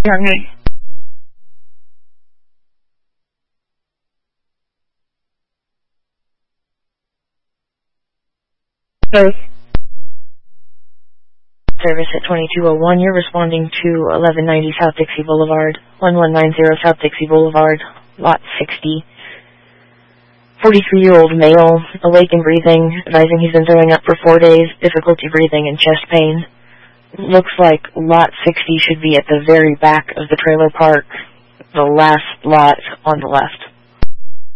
Young. Service at 2201, you're responding to 1190 South Dixie Boulevard, 1190 South Dixie Boulevard, Lot 60. 43-year-old male, awake and breathing, advising he's been throwing up for 4 days, difficulty breathing and chest pain. Looks like Lot 60 should be at the very back of the trailer park, the last lot on the left.